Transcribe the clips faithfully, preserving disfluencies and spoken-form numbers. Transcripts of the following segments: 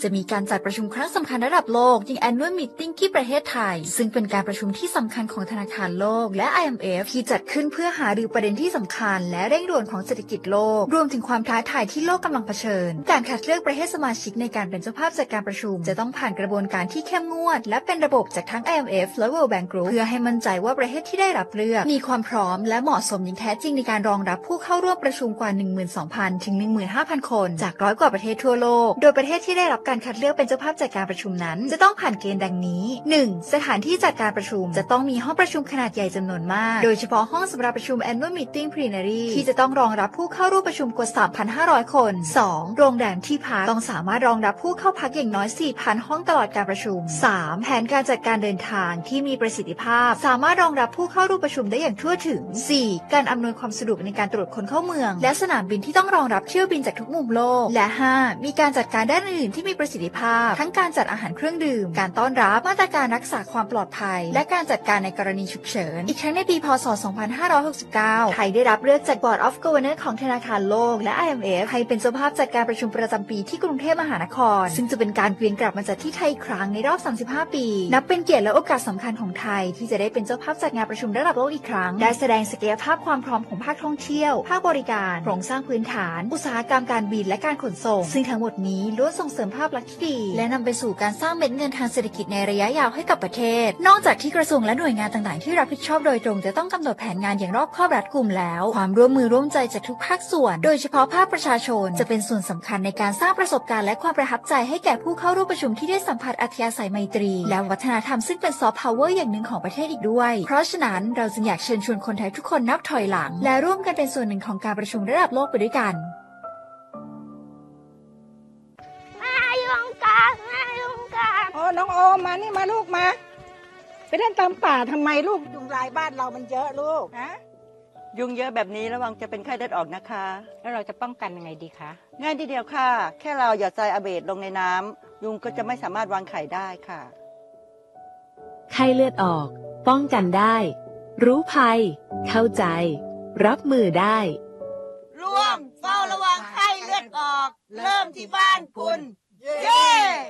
จะมีการจัดประชุมครั้งสำคัญระดับโลกอย่าง Annual Meeting ที่ประเทศไทยซึ่งเป็นการประชุมที่สำคัญของธนาคารโลกและ ไอ เอ็ม เอฟ ที่จัดขึ้นเพื่อหารือประเด็นที่สำคัญและเร่งด่วนของเศรษฐกิจโลกรวมถึงความท้าทายที่โลกกำลังเผชิญการคัดเลือกประเทศสมาชิกในการเป็นเจ้าภาพจัดการประชุมจะต้องผ่านกระบวนการที่เข้มงวดและเป็นระบบจากทั้ง ไอ เอ็ม เอฟ และ World Bank Group เพื่อให้มั่นใจว่าประเทศที่ได้รับเลือกมีความพร้อมและเหมาะสมอย่างแท้จริงในการรองรับผู้เข้าร่วมประชุมกว่า หนึ่งหมื่นสองพัน ถึง หนึ่งหมื่นห้าพัน คนจากร้อยกว่าประเทศทั่วโลกโดยประเทศที่ได้รับการคัดเลือกเป็นเจ้าภาพจัดการประชุมนั้นจะต้องผ่านเกณฑ์ดังนี้ หนึ่ง สถานที่จัดการประชุมจะต้องมีห้องประชุมขนาดใหญ่จำนวนมากโดยเฉพาะห้องสำหรับประชุม Annual Meeting Plenary ที่จะต้องรองรับผู้เข้าร่วมประชุมกว่า สามพันห้าร้อย คน สอง โรงแรมที่พักต้องสามารถรองรับผู้เข้าพักอย่างน้อย สี่พัน ห้องตลอดการประชุม สาม แผนการจัดการเดินทางที่มีประสิทธิภาพสามารถรองรับผู้เข้าร่วมประชุมได้อย่างทั่วถึง สี่ การอำนวยความสะดวกในการตรวจคนเข้าเมืองและสนามบินที่ต้องรองรับเที่ยวบินจากทุกมุมโลกและ ห้า มีการจัดการด้านอื่นที่มีประสิทธิภาพทั้งการจัดอาหารเครื่องดื่มการต้อนรับมาตรการรักษาความปลอดภัยและการจัดการในกรณีฉุกเฉินอีกทั้งในปีพ.ศ. สองพันห้าร้อยหกสิบเก้าไทยได้รับเลือกจาก Board of Governors ของธนาคารโลกและ ไอ เอ็ม เอฟ ให้เป็นเจ้าภาพจัดการประชุมประจำปีที่กรุงเทพมหานครซึ่งจะเป็นการเวียนกลับมาจัดที่ไทยอีกครั้งในรอบสามสิบห้าปีนับเป็นเกียรติและโอกาสสำคัญของไทยที่จะได้เป็นเจ้าภาพจัดงานประชุมระดับโลกอีกครั้งได้แสดงศักยภาพความพร้อมของภาคท่องเที่ยวภาคบริการโครงสร้างพื้นฐานอุตสาหกรรมการบินและการขนส่งซึ่งทั้งหมดนี้ล้วนส่งเสริมภาพลักษณ์ที่ดีและนำไปสู่การสร้างเม็ดเงินทางเศรษฐกิจในระยะยาวให้กับประเทศนอกจากที่กระทรวงและหน่วยงานต่างๆที่รับผิดชอบโดยตรงจะต้องกำหนดแผนงานอย่างรอบคอบรัดกุมแล้วความร่วมมือร่วมใจจากทุกภาคส่วนโดยเฉพาะภาคประชาชนจะเป็นส่วนสำคัญในการสร้างประสบการณ์และความประทับใจให้แก่ผู้เข้าร่วมประชุมที่ได้สัมผัสอัธยาศัยไมตรีและวัฒนธรรมซึ่งเป็นซอฟต์พาวเวอร์อย่างหนึ่งของประเทศอีกด้วยเพราะฉะนั้นเราจึงอยากเชิญชวนคนไทยทุกคนนับถอยหลังและร่วมกันเป็นส่วนหนึ่งของการประชุมระดับโลกไปด้วยกันมายุงกัดมายุงกัดโอ้น้องโอมมานี่มาลูกมาไปเล่นตามป่าทำไมลูกยุงลายบ้านเรามันเยอะลูกฮะยุงเยอะแบบนี้ระวังจะเป็นไข้เลือดออกนะคะแล้วเราจะป้องกันยังไงดีคะง่ายทีเดียวค่ะแค่เราหยอดทรายอะเบดลงในน้ำยุงก็จะไม่สามารถวางไข่ได้ค่ะไข้เลือดออกป้องกันได้รู้ภัยเข้าใจรับมือได้ร่วมเฝ้าระวังไข้เลือดออกเริ่มที่บ้านคุณเย้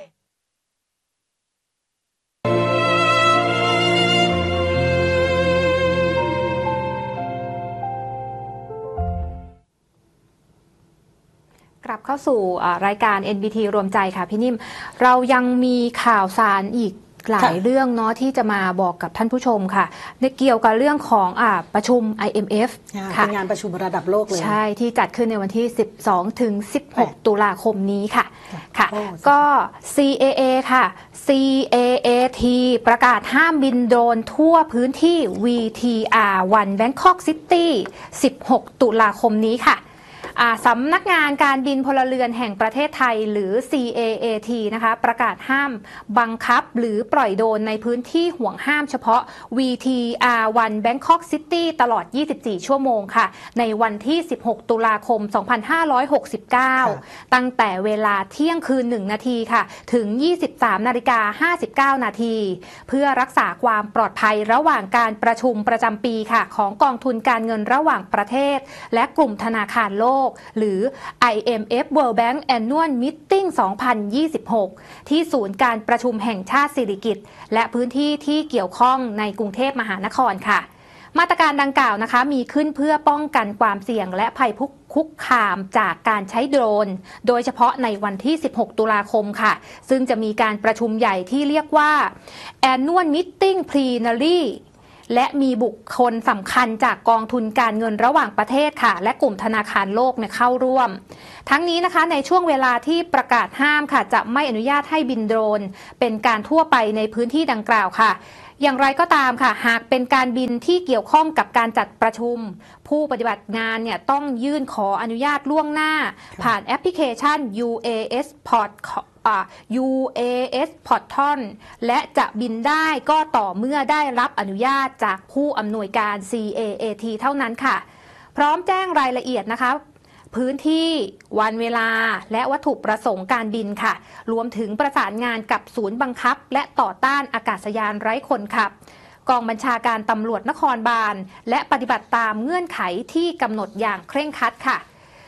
กลับเข้าสู่รายการ เอ็น บี ที รวมใจค่ะพี่นิ่มเรายังมีข่าวสารอีกหลายเรื่องเนาะที่จะมาบอกกับท่านผู้ชมค่ะในเกี่ยวกับเรื่องของอ่าประชุม ไอ เอ็ม เอฟค่ะเป็นงานประชุมระดับโลกเลยใช่ที่จัดขึ้นในวันที่สิบสองถึงสิบหกตุลาคมนี้ค่ะค่ะก็ ซี เอ เอ ค่ะ ซี เอ เอ ที ประกาศห้ามบินโดรนทั่วพื้นที่ วี ที อาร์ วัน Bangkok City สิบหกตุลาคมนี้ค่ะสำนักงานการบินพลเรือนแห่งประเทศไทยหรือ ซี เอ เอ ที นะคะประกาศห้ามบังคับหรือปล่อยโดรนในพื้นที่ห่วงห้ามเฉพาะ วี ที อาร์ วัน Bangkok City ตลอดยี่สิบสี่ชั่วโมงค่ะในวันที่สิบหกตุลาคมสองพันห้าร้อยหกสิบเก้าตั้งแต่เวลาเที่ยงคืนหนึ่งนาทีค่ะถึง ยี่สิบสามนาฬิกาห้าสิบเก้านาทีเพื่อรักษาความปลอดภัยระหว่างการประชุมประจำปีค่ะของกองทุนการเงินระหว่างประเทศและกลุ่มธนาคารโลกหรือ ไอ เอ็ม เอฟ World Bank Annual Meeting สองพันยี่สิบหกที่ศูนย์การประชุมแห่งชาติสิริกิติ์และพื้นที่ที่เกี่ยวข้องในกรุงเทพมหานครค่ะมาตรการดังกล่าวนะคะมีขึ้นเพื่อป้องกันความเสี่ยงและภัยคุกคามจากการใช้โดรนโดยเฉพาะในวันที่สิบหกตุลาคมค่ะซึ่งจะมีการประชุมใหญ่ที่เรียกว่า Annual Meeting Plenaryและมีบุคคลสำคัญจากกองทุนการเงินระหว่างประเทศค่ะและกลุ่มธนาคารโลกเนี่ยเข้าร่วมทั้งนี้นะคะในช่วงเวลาที่ประกาศห้ามค่ะจะไม่อนุญาตให้บินโดรนเป็นการทั่วไปในพื้นที่ดังกล่าวค่ะอย่างไรก็ตามค่ะหากเป็นการบินที่เกี่ยวข้องกับการจัดประชุมผู้ปฏิบัติงานเนี่ยต้องยื่นขออนุญาตล่วงหน้าผ่านแอปพลิเคชัน ยู เอ เอส Portยู เอ เอส Portal และจะบินได้ก็ต่อเมื่อได้รับอนุญาตจากผู้อำนวยการ ซี เอ เอ ที เท่านั้นค่ะพร้อมแจ้งรายละเอียดนะคะพื้นที่วันเวลาและวัตถุประสงค์การบินค่ะรวมถึงประสานงานกับศูนย์บังคับและต่อต้านอากาศยานไร้คนขับกองบัญชาการตำรวจนครบาลและปฏิบัติตามเงื่อนไขที่กำหนดอย่างเคร่งครัดค่ะ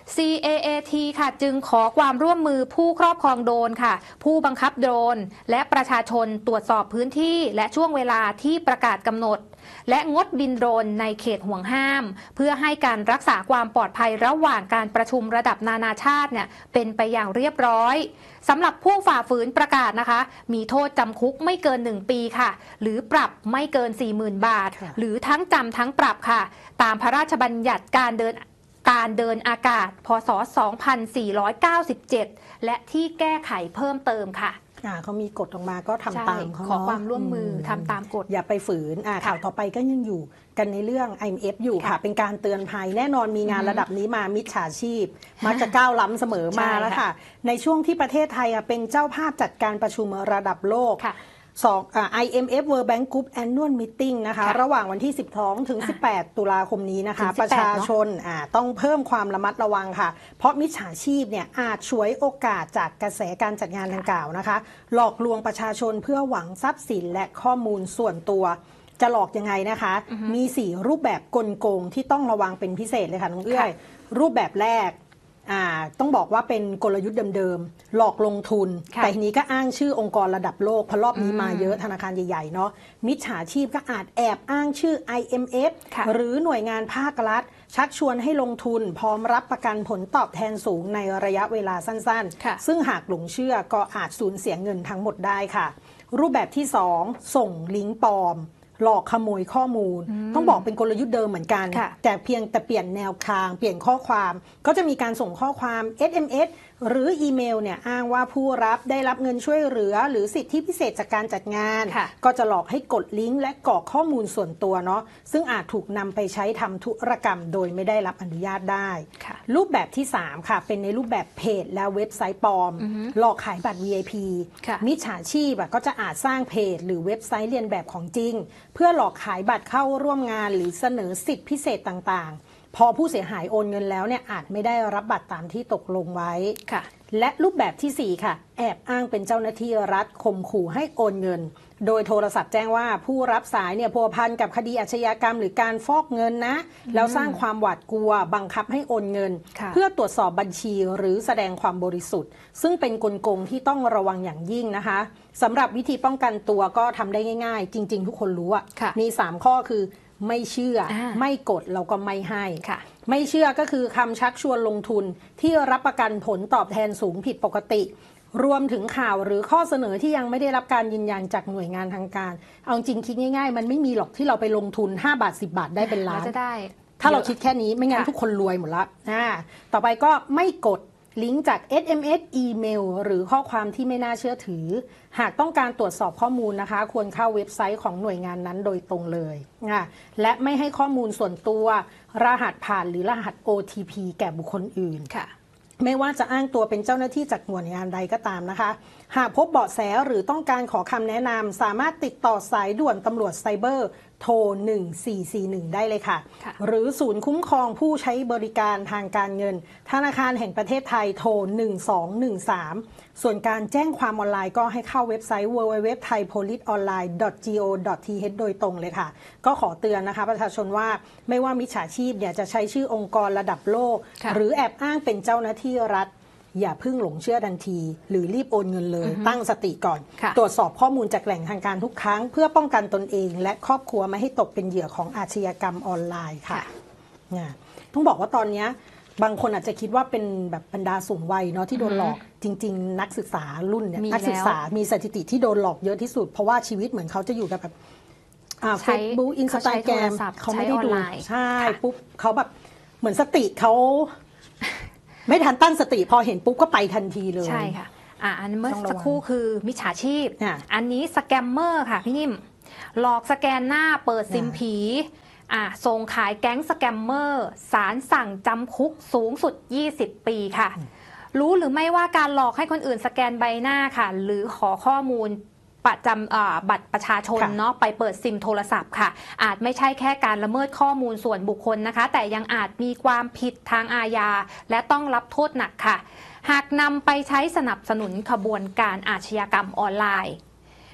ซี เอ เอ ที ค่ะจึงขอความร่วมมือผู้ครอบครองโดรนค่ะผู้บังคับโดรนและประชาชนตรวจสอบพื้นที่และช่วงเวลาที่ประกาศกำหนดและงดบินโดรนในเขตห่วงห้ามเพื่อให้การรักษาความปลอดภัยระหว่างการประชุมระดับนานาชาติเนี่ยเป็นไปอย่างเรียบร้อยสำหรับผู้ฝ่าฝืนประกาศนะคะมีโทษจำคุกไม่เกินหนึ่งปีค่ะหรือปรับไม่เกิน สี่หมื่น บาทหรือทั้งจำทั้งปรับค่ะตามพระราชบัญญัติการเดินการเดินอากาศพ.ศ. สองพันสี่ร้อยเก้าสิบเจ็ดและที่แก้ไขเพิ่มเติมค่ะอ่าเขามีกฎออกมาก็ทำตามเขาขอความร่วมมือทำตามกฎอย่าไปฝืนอ่าข่าวต่อไปก็ยังอยู่กันในเรื่อง ไอ เอ็ม เอฟ อยู่ค่ะเป็นการเตือนภัยแน่นอนมีงานระดับนี้มามิจฉาชีพมักจะก้าวล้ำเสมอมาแล้วค่ะในช่วงที่ประเทศไทยเป็นเจ้าภาพจัดการประชุมระดับโลกสองอ่า ไอ เอ็ม เอฟ World Bank Group Annual Meeting นะคะระหว่างวันที่สิบสองถึงสิบแปดตุลาคมนี้นะคะประชาชนอ่าต้องเพิ่มความระมัดระวังค่ะเพราะมิจฉาชีพเนี่ยอาจฉวยโอกาสจากกระแสการจัดงานดังกล่าวนะคะหลอกลวงประชาชนเพื่อหวังทรัพย์สินและข้อมูลส่วนตัวจะหลอกยังไงนะคะมีสี่รูปแบบกลโกงที่ต้องระวังเป็นพิเศษเลยค่ะน้องเอื้อยรูปแบบแรกอ่าต้องบอกว่าเป็นกลยุทธ์เดิมๆหลอกลงทุนแต่ทีนี้ก็อ้างชื่อองค์กรระดับโลกเพราะรอบนี้มาเยอะธนาคารใหญ่ๆเนาะมิจฉาชีพก็อาจแอบอ้างชื่อ ไอ เอ็ม เอฟ หรือหน่วยงานภาครัฐชักชวนให้ลงทุนพร้อมรับประกันผลตอบแทนสูงในระยะเวลาสั้นๆซึ่งหากหลงเชื่อก็อาจสูญเสียเงินทั้งหมดได้ค่ะรูปแบบที่สองส่งลิงก์ปลอมหลอกขโมยข้อมูลต้องบอกเป็นกลยุทธ์เดิมเหมือนกันแต่เพียงแต่เปลี่ยนแนวทางเปลี่ยนข้อความก็จะมีการส่งข้อความ เอส เอ็ม เอส หรืออีเมลเนี่ยอ้างว่าผู้รับได้รับเงินช่วยเหลือหรือสิทธิพิเศษจากการจัดงานก็จะหลอกให้กดลิงก์และกรอกข้อมูลส่วนตัวเนาะซึ่งอาจถูกนำไปใช้ทำธุรกรรมโดยไม่ได้รับอนุญาตได้รูปแบบที่สามค่ะเป็นในรูปแบบเพจและเว็บไซต์ปลอมหลอกขายบัตร วี ไอ พี มิจฉาชีพก็จะอาจสร้างเพจหรือเว็บไซต์เลียนแบบของจริงเพื่อหลอกขายบัตรเข้าร่วมงานหรือเสนอสิทธิพิเศษต่างๆพอผู้เสียหายโอนเงินแล้วเนี่ยอาจไม่ได้รับบัตรตามที่ตกลงไว้และรูปแบบที่สี่ค่ะแอบอ้างเป็นเจ้าหน้าที่รัฐข่มขู่ให้โอนเงินโดยโทรศัพท์แจ้งว่าผู้รับสายเนี่ยพัวพันกับคดีอาชญากรรมหรือการฟอกเงินนะแล้วสร้างความหวาดกลัวบังคับให้โอนเงินเพื่อตรวจสอบบัญชีหรือแสดงความบริสุทธิ์ซึ่งเป็นกลโกงที่ต้องระวังอย่างยิ่งนะคะสำหรับวิธีป้องกันตัวก็ทำได้ง่ายๆจริงๆทุกคนรู้อะมีสามข้อคือไม่เชื่อไม่กดเราก็ไม่ให้ไม่เชื่อก็คือคำชักชวนลงทุนที่รับประกันผลตอบแทนสูงผิดปกติรวมถึงข่าวหรือข้อเสนอที่ยังไม่ได้รับการยืนยันจากหน่วยงานทางการเอาจริงคิดง่ายๆมันไม่มีหรอกที่เราไปลงทุนห้าบาทสิบบาทได้เป็นล้านจะได้ถ้าเราคิดแค่นี้ไม่งั้นทุกคนรวยหมดละต่อไปก็ไม่กดลิงก์จาก เอส เอ็ม เอส อีเมลหรือข้อความที่ไม่น่าเชื่อถือหากต้องการตรวจสอบข้อมูลนะคะควรเข้าเว็บไซต์ของหน่วยงานนั้นโดยตรงเลยและไม่ให้ข้อมูลส่วนตัวรหัสผ่านหรือรหัส โอ ที พี แก่บุคคลอื่นไม่ว่าจะอ้างตัวเป็นเจ้าหน้าที่จากหน่วยงานใดก็ตามนะคะหากพบเบาะแสหรือต้องการขอคำแนะนำสามารถติดต่อสายด่วนตำรวจไซเบอร์โทรหนึ่งสี่สี่หนึ่งได้เลยค่ะหรือศูนย์คุ้มครองผู้ใช้บริการทางการเงินธนาคารแห่งประเทศไทยโทรหนึ่งสองหนึ่งสามส่วนการแจ้งความออนไลน์ก็ให้เข้าเว็บไซต์ ดับเบิลยู ดับเบิลยู ดับเบิลยู ดอท ไทยโพลิสออนไลน์ ดอท จี โอ ดอท ที เอช โดยตรงเลยค่ะก็ขอเตือนนะคะประชาชนว่าไม่ว่ามิจฉาชีพเนี่ยจะใช้ชื่อองค์กรระดับโลกหรือแอบอ้างเป็นเจ้าหน้าที่รัฐอย่าเพิ่งหลงเชื่อทันทีหรือรีบโอนเงินเลยตั้งสติก่อนตรวจสอบข้อมูลจากแหล่งทางการทุกครั้งเพื่อป้องกันตนเองและครอบครัวไม่ให้ตกเป็นเหยื่อของอาชญากรรมออนไลน์ค่ะต้องบอกว่าตอนนี้บางคนอาจจะคิดว่าเป็นแบบบรรดาสูงวัยเนาะที่โดนหลอกจริงๆนักศึกษารุ่นเนี่ยนักศึกษามีสถิติที่โดนหลอกเยอะที่สุดเพราะว่าชีวิตเหมือนเขาจะอยู่กับแบบเฟซบุ๊กอินสตาแกรมเขาไม่ได้ดูใช่ปุ๊บเขาแบบเหมือนสติเขาไม่ทันตั้งสติพอเห็นปุ๊บก็ไปทันทีเลยใช่ค่ะอ่าอันเมื่อสักครู่คือมิจฉาชีพอันนี้สแกมเมอร์ค่ะพี่นิ่มหลอกสแกนหน้าเปิดซิมผีอ่าส่งขายแก๊งสแกมเมอร์ศาลสั่งจำคุกสูงสุดยี่สิบปีค่ะรู้หรือไม่ว่าการหลอกให้คนอื่นสแกนใบหน้าค่ะหรือขอข้อมูลประจำบัตรประชาชนเนาะไปเปิดซิมโทรศัพท์ค่ะอาจไม่ใช่แค่การละเมิดข้อมูลส่วนบุคคลนะคะแต่ยังอาจมีความผิดทางอาญาและต้องรับโทษหนักค่ะหากนำไปใช้สนับสนุนขบวนการอาชญากรรมออนไลน์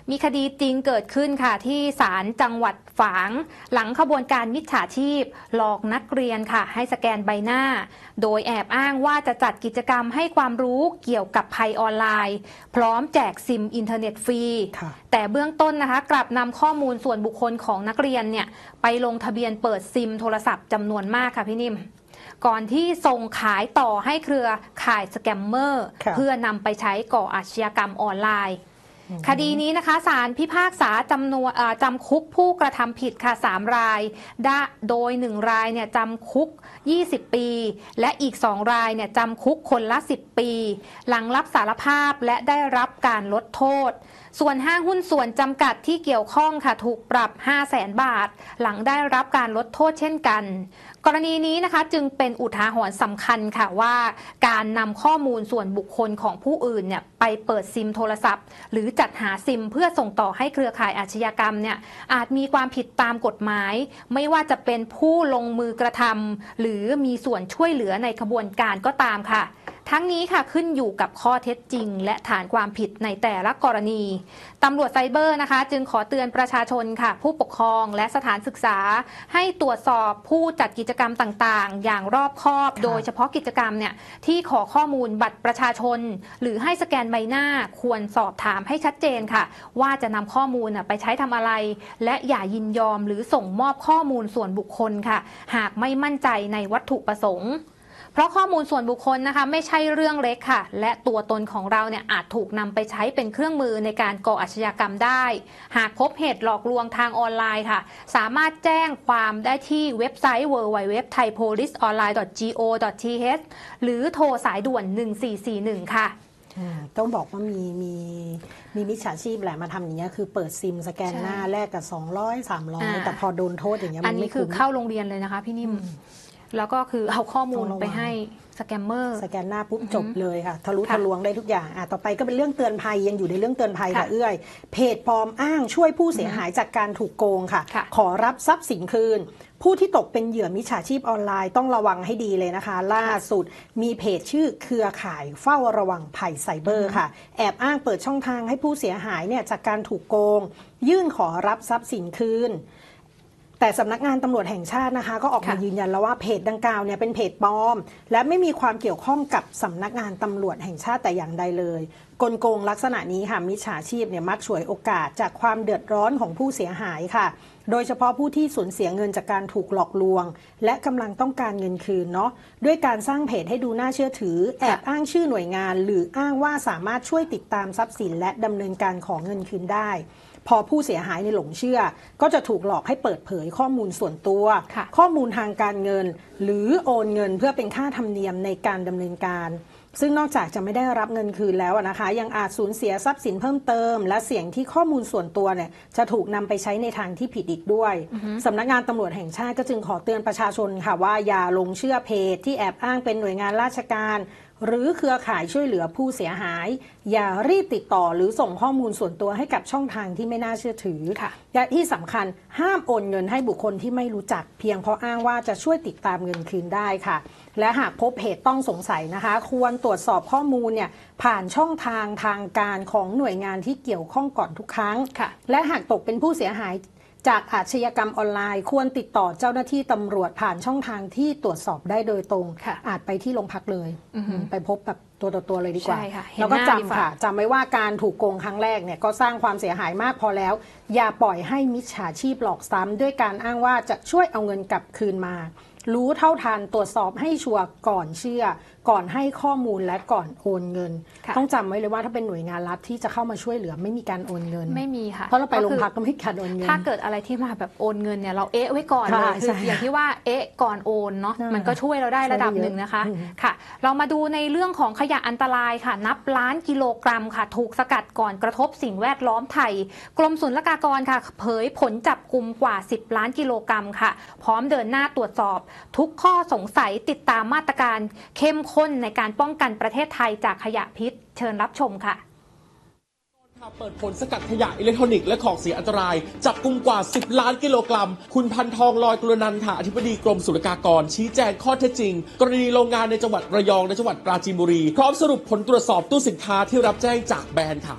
มีคดีจริงเกิดขึ้นค่ะที่ศาลจังหวัดฝาง หลังขบวนการมิจฉาชีพหลอกนักเรียนค่ะให้สแกนใบหน้า โดยแอบอ้างว่าจะจัดกิจกรรมให้ความรู้เกี่ยวกับภัยออนไลน์ พร้อมแจกซิมอินเทอร์เน็ตฟรีแต่เบื้องต้นนะคะกลับนำข้อมูลส่วนบุคคลของนักเรียนเนี่ยไปลงทะเบียนเปิดซิมโทรศัพท์จำนวนมากค่ะพี่นิ่มก่อนที่ส่งขายต่อให้เครือข่ายสแกมเมอร์เพื่อนำไปใช้ก่ออาชญากรรมออนไลน์คดีนี้นะคะศาลพิพากษาจำนวนจำคุกผู้กระทำผิดค่ะสามรายโดยหนึ่งรายเนี่ยจำคุกยี่สิบปีและอีกสองรายเนี่ยจำคุกคนละสิบปีหลังรับสารภาพและได้รับการลดโทษส่วนห้างหุ้นส่วนจำกัดที่เกี่ยวข้องค่ะถูกปรับ ห้าแสน บาทหลังได้รับการลดโทษเช่นกันกรณีนี้นะคะจึงเป็นอุทาหรณ์สำคัญค่ะว่าการนำข้อมูลส่วนบุคคลของผู้อื่นเนี่ยไปเปิดซิมโทรศัพท์หรือจัดหาซิมเพื่อส่งต่อให้เครือข่ายอาชญากรรมเนี่ยอาจมีความผิดตามกฎหมายไม่ว่าจะเป็นผู้ลงมือกระทำหรือมีส่วนช่วยเหลือในขบวนการก็ตามค่ะทั้งนี้ค่ะขึ้นอยู่กับข้อเท็จจริงและฐานความผิดในแต่ละกรณีตำรวจไซเบอร์นะคะจึงขอเตือนประชาชนค่ะผู้ปกครองและสถานศึกษาให้ตรวจสอบผู้จัดกิจกรรมต่างๆอย่างรอบคอบโดยเฉพาะกิจกรรมเนี่ยที่ขอข้อมูลบัตรประชาชนหรือให้สแกนใบหน้าควรสอบถามให้ชัดเจนค่ะว่าจะนำข้อมูลไปใช้ทำอะไรและอย่ายินยอมหรือส่งมอบข้อมูลส่วนบุคคลค่ะหากไม่มั่นใจในวัตถุประสงค์เพราะข้อมูลส่วนบุคคลนะคะไม่ใช่เรื่องเล็กค่ะและตัวตนของเราเนี่ยอาจถูกนำไปใช้เป็นเครื่องมือในการก่ออาชญากรรมได้หากพบเหตุหลอกลวงทางออนไลน์ค่ะสามารถแจ้งความได้ที่เว็บไซต์ ดับเบิลยู ดับเบิลยู ดับเบิลยู ดอท ไทยโพลิสออนไลน์ ดอท จี โอ ดอท ที เอช หรือโทรสายด่วนหนึ่งสี่สี่หนึ่งค่ะต้องบอกว่ามีมีมีมิจฉาชีพแหละมาทำอย่างเงี้ยคือเปิดซิมสแกนหน้าแลกกับสองร้อย สามร้อยแต่พอโดนโทษอย่างเงี้ยมันไม่คุ้มอันนี้คือเข้าโรงเรียนเลยนะคะพี่นิ่มแล้วก็คือเอาข้อมูลไปให้สแกมเมอร์สแกนหน้าปุ๊บจบเลยค่ะทะลุทะลวงได้ทุกอย่างอ่ะต่อไปก็เป็นเรื่องเตือนภัยยังอยู่ในเรื่องเตือนภัยค่ะเอื้อยเพจปลอมอ้างช่วยผู้เสียหายจากการถูกโกงค่ะขอรับทรัพย์สินคืนผู้ที่ตกเป็นเหยื่อมิจฉาชีพออนไลน์ต้องระวังให้ดีเลยนะคะล่าสุดมีเพจชื่อเครือข่ายเฝ้าระวังภัยไซเบอร์ค่ะแอบอ้างเปิดช่องทางให้ผู้เสียหายเนี่ยจากการถูกโกงยื่นขอรับทรัพย์สินคืนแต่สำนักงานตำรวจแห่งชาตินะคะก็ออกมายืนยันแล้วว่าเพจดังกล่าวเนี่ยเป็นเพจปลอมและไม่มีความเกี่ยวข้องกับสำนักงานตำรวจแห่งชาติแต่อย่างใดเลยกลโกงลักษณะนี้ค่ะมิจฉาชีพเนี่ยมักฉวยโอกาสจากความเดือดร้อนของผู้เสียหายค่ะโดยเฉพาะผู้ที่สูญเสียเงินจากการถูกหลอกลวงและกำลังต้องการเงินคืนเนาะด้วยการสร้างเพจให้ดูน่าเชื่อถือแอบอ้างชื่อหน่วยงานหรืออ้างว่าสามารถช่วยติดตามทรัพย์สินและดำเนินการของเงินคืนได้พอผู้เสียหายในหลงเชื่อก็จะถูกหลอกให้เปิดเผยข้อมูลส่วนตัวข้อมูลทางการเงินหรือโอนเงินเพื่อเป็นค่าธรรมเนียมในการดำเนินการซึ่งนอกจากจะไม่ได้รับเงินคืนแล้วนะคะยังอาจสูญเสียทรัพย์สินเพิ่มเติมและเสี่ยงที่ข้อมูลส่วนตัวเนี่ยจะถูกนำไปใช้ในทางที่ผิดอีกด้วยสำนักงานตำรวจแห่งชาติก็จึงขอเตือนประชาชนค่ะว่าอย่าลงเชื่อเพจที่แอบอ้างเป็นหน่วยงานราชการหรือเครือข่ายช่วยเหลือผู้เสียหายอย่ารีบติดต่อหรือส่งข้อมูลส่วนตัวให้กับช่องทางที่ไม่น่าเชื่อถือและที่สำคัญห้ามโอนเงินให้บุคคลที่ไม่รู้จักเพียงเพราะอ้างว่าจะช่วยติดตามเงินคืนได้ค่ะและหากพบเหตุต้องสงสัยนะคะควรตรวจสอบข้อมูลเนี่ยผ่านช่องทางทางการของหน่วยงานที่เกี่ยวข้องก่อนทุกครั้งและหากตกเป็นผู้เสียหายจากอาชญากรรมออนไลน์ควรติดต่อเจ้าหน้าที่ตำรวจผ่านช่องทางที่ตรวจสอบได้โดยตรงอาจไปที่โรงพักเลยไปพบแบบตัวต่อตัวเลยดีกว่าแล้วก็จำค่ะจำไว้ว่าการถูกโกงครั้งแรกเนี่ยก็สร้างความเสียหายมากพอแล้วอย่าปล่อยให้มิจฉาชีพหลอกซ้ำด้วยการอ้างว่าจะช่วยเอาเงินกลับคืนมารู้เท่าทันตรวจสอบให้ชัวร์ก่อนเชื่อก่อนให้ข้อมูลและก่อนโอนเงินต้องจำไว้เลยว่าถ้าเป็นหน่วยงานรัฐที่จะเข้ามาช่วยเหลือไม่มีการโอนเงินไม่มีค่ะเพราะเราไปโรงพักก็ไม่มีการโอนเงินถ้าเกิดอะไรที่มาแบบโอนเงินเนี่ยเราเอ๊ะไว้ก่อนเลยคืออย่างที่ว่าเอ๊ะก่อนโอนเนาะมันก็ช่วยเราได้ระดับหนึ่งนะคะค่ะเรามาดูในเรื่องของขยะอันตรายค่ะนับล้านกิโลกรัมค่ะถูกสกัดก่อนกระทบสิ่งแวดล้อมไทยกรมศุลกากรค่ะเผยผลจับกุมกว่าสิบล้านกิโลกรัมค่ะพร้อมเดินหน้าตรวจสอบทุกข้อสงสัยติดตามมาตรการเข้มข้นในการป้องกันประเทศไทยจากขยะพิษเชิญรับชมค่ะเปิดผลสกัดขยะอิเล็กทรอนิกส์และของเสียอันตรายจับกุมกว่าสิบล้านกิโลกรัมคุณพันทองลอยกุลนันท์ค่ะอธิบดีกรมศุลกากรชี้แจงข้อเท็จจริงกรณีโรงงานในจังหวัดระยองและจังหวัดปราจีนบุรีพร้อมสรุปผลตรวจสอบตู้สินค้าที่รับแจ้งจากแบรนด์ค่ะ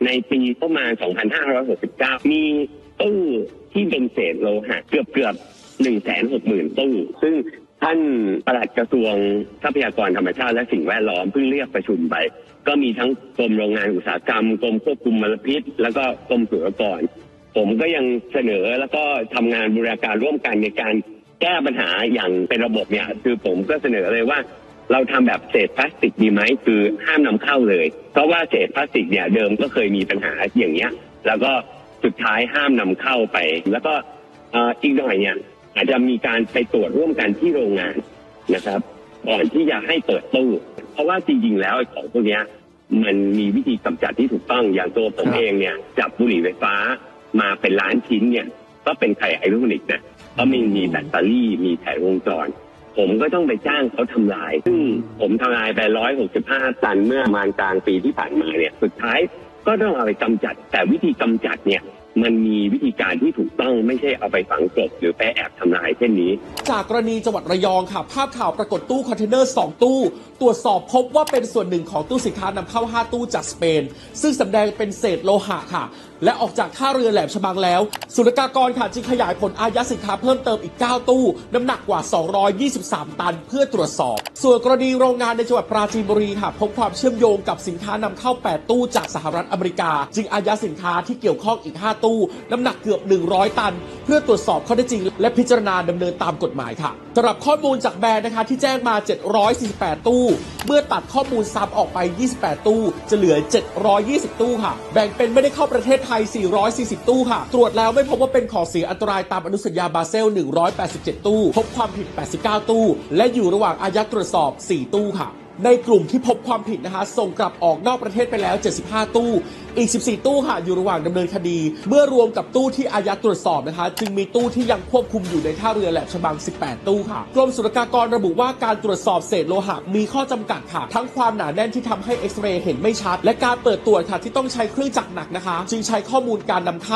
ในปีประมาณ สองพันห้าร้อยหกสิบเก้า มีตู้ที่เป็นเศษโลหะเกือบเกือบหนึ่งแสนหกหมื่นตู้ซึ่งท่านปลัดกระทรวงทรัพยากรธรรมชาติและสิ่งแวดล้อมเพิ่งเรียกประชุมไปก็มีทั้งกรมโรงงานอุตสาหกรรมกรมควบคุมมลพิษแล้วก็กรมศุลกากรผมก็ยังเสนอแล้วก็ทำงานบูรณาการร่วมกันในการแก้ปัญหาอย่างเป็นระบบเนี่ยคือผมก็เสนอเลยว่าเราทำแบบเศษพลาสติกดีไหมคือห้ามนำเข้าเลยเพราะว่าเศษพลาสติกเนี่ยเดิมก็เคยมีปัญหาอย่างเงี้ยแล้วก็สุดท้ายห้ามนำเข้าไปแล้วก็อีกหน่อยเนี่ยอาจจะมีการไปตรวจร่วมกันที่โรงงานนะครับก่อนที่จะให้เปิดตู้เพราะว่าจริงๆแล้วของพวกนี้มันมีวิธีกำจัดที่ถูกต้องอย่างตัวผมเองเนี่ยจับบุหรี่ไฟฟ้ามาเป็นล้านชิ้นเนี่ยก็เป็นไข่ไอโรนิกนะเพราะมันมีแบตเตอรี่มีแผงวงจรผมก็ต้องไปจ้างเขาทำลายซึ่งผมทำลายไปหนึ่งร้อยหกสิบห้าตันเมื่อประมาณกลางปีที่ผ่านมาเนี่ยสุดท้ายก็ต้องเอาไปกำจัดแต่วิธีกำจัดเนี่ยมันมีวิธีการที่ถูกต้องไม่ใช่เอาไปฝังกลบหรือไปแอบทำลายเช่นนี้จากกรณีจังหวัดระยองค่ะภาพข่าวปรากฏตู้คอนเทนเนอร์สองตู้ตรวจสอบพบว่าเป็นส่วนหนึ่งของตู้สินค้านำเข้าห้าตู้จากสเปนซึ่งสำแดงเป็นเศษโลหะค่ะและออกจากท่าเรือแหลมฉบังแล้วศุลกากรค่ะจึงขยายผลอายัดสินค้าเพิ่มเติมอีกเก้าตู้น้ำหนักกว่าสองร้อยยี่สิบสามตันเพื่อตรวจสอบส่วนกรณีโรงงานในจังหวัดปราจีนบุรีค่ะพบความเชื่อมโยงกับสินค้านำเข้าแปดตู้จากสหรัฐอเมริกาจึงอายัดสินค้าที่เกี่ยวข้องอีกห้าตู้น้ำหนักเกือบหนึ่งร้อยตันเพื่อตรวจสอบข้อเท็จจริงและพิจารณาดำเนินตามกฎหมายค่ะสำหรับข้อมูลจากแบรนด์นะคะที่แจ้งมาเจ็ดร้อยสี่สิบแปดตู้เมื่อตัดข้อมูลซ้ำออกไปยี่สิบแปดตู้จะเหลือเจ็ดร้อยยี่สิบตู้ค่ะแบ่งเป็นไม่ได้เข้าประเทศไทยสี่ร้อยสี่สิบตู้ค่ะตรวจแล้วไม่พบว่าเป็นของเสียอันตรายตามอนุสัญญาบาเซลหนึ่งร้อยแปดสิบเจ็ดตู้พบความผิดแปดสิบเก้าตู้และอยู่ระหว่างอายัดตรวจสอบสี่ตู้ค่ะในกลุ่มที่พบความผิดนะคะส่งกลับออกนอกประเทศไปแล้วเจ็ดสิบห้าตู้อีกสิบสี่ตู้ค่ะอยู่ระหว่างดำเนินคดีเมื่อรวมกับตู้ที่อายัดตรวจสอบนะคะจึงมีตู้ที่ยังควบคุมอยู่ในท่าเรือแหลมฉบังสิบแปดตู้ค่ะกรมศุลกากรระบุว่าการตรวจสอบเศษโลหะมีข้อจำกัดค่ะทั้งความหนาแน่นที่ทำให้เอ็กซเรย์เห็นไม่ชัดและการเปิดตรวจค่ะที่ต้องใช้เครื่องจักรหนักนะคะจึงใช้ข้อมูลการนำเข้า